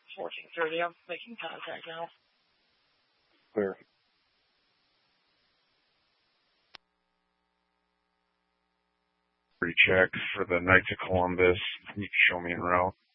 14:30. I'm making contact now. Clear. Recheck for the Knights of Columbus. Can you show me en route?